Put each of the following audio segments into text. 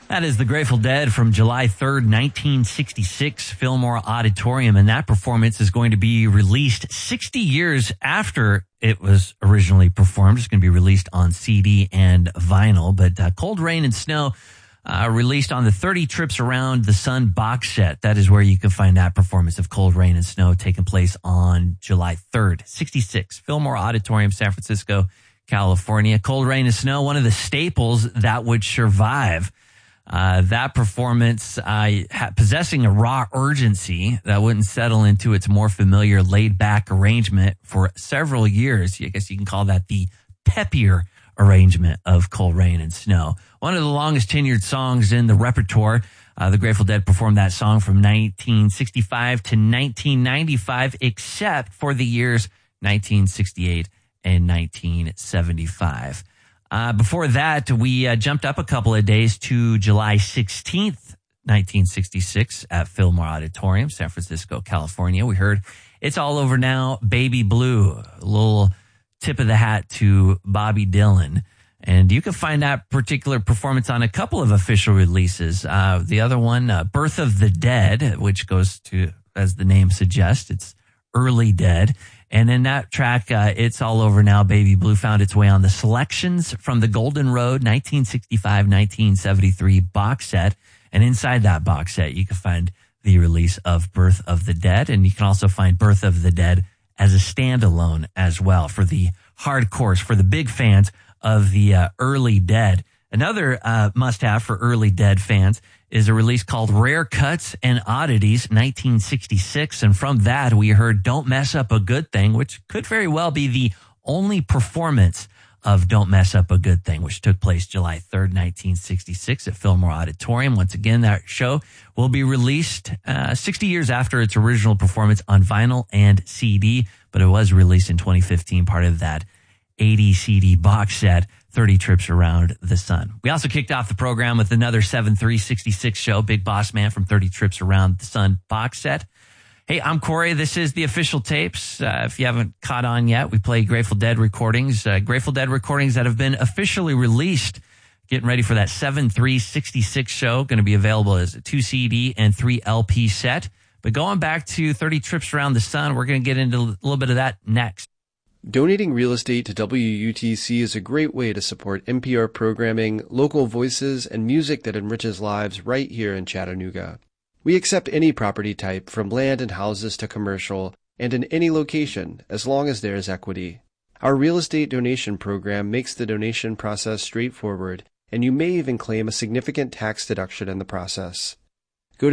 That is the Grateful Dead from July 3rd, 1966, Fillmore Auditorium. And that performance is going to be released 60 years after it was originally performed. It's going to be released on CD and vinyl. But Cold Rain and Snow released on the 30 Trips Around the Sun box set. That is where you can find that performance of Cold Rain and Snow taking place on July 3rd, 66, Fillmore Auditorium, San Francisco, California. Cold Rain and Snow, one of the staples that would survive that performance, possessing a raw urgency that wouldn't settle into its more familiar laid-back arrangement for several years. I guess you can call that the peppier arrangement of Cold Rain and Snow. One of the longest tenured songs in the repertoire. The Grateful Dead performed that song from 1965 to 1995, except for the years 1968 and 1975. Before that, we jumped up a couple of days to July 16th, 1966 at Fillmore Auditorium, San Francisco, California. We heard It's All Over Now, Baby Blue, a little tip of the hat to Bobby Dylan. And you can find that particular performance on a couple of official releases. The other one, Birth of the Dead, which goes to, as the name suggests, it's early Dead. And in that track, It's All Over Now, Baby Blue found its way on the Selections from the Golden Road 1965-1973 box set. And inside that box set, you can find the release of Birth of the Dead. And you can also find Birth of the Dead as a standalone as well for the hardcores, for the big fans of the early Dead. Another must-have for early Dead fans is a release called Rare Cuts and Oddities, 1966. And from that, we heard Don't Mess Up a Good Thing, which could very well be the only performance of Don't Mess Up a Good Thing, which took place July 3rd, 1966 at Fillmore Auditorium. Once again, that show will be released 60 years after its original performance on vinyl and CD, but it was released in 2015, part of that 80 CD box set, 30 Trips Around the Sun. We also kicked off the program with another 7-3-66 show, Big Boss Man from 30 Trips Around the Sun box set. Hey, I'm Corey. This is the Official Tapes. If you haven't caught on yet, we play Grateful Dead recordings, Grateful Dead recordings that have been officially released. Getting ready for that 7-3-66 show, going to be available as a 2 CD and 3 LP set. But going back to 30 Trips Around the Sun, we're going to get into a little bit of that next. Donating real estate to WUTC is a great way to support NPR programming, local voices, and music that enriches lives right here in Chattanooga. We accept any property type, from land and houses to commercial, and in any location, as long as there is equity. Our real estate donation program makes the donation process straightforward, and you may even claim a significant tax deduction in the process. Go to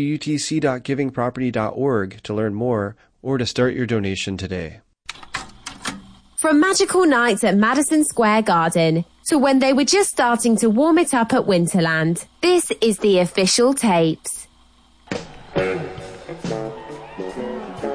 WUTC.givingproperty.org to learn more or to start your donation today. From magical nights at Madison Square Garden to when they were just starting to warm it up at Winterland, this is the Official Tapes.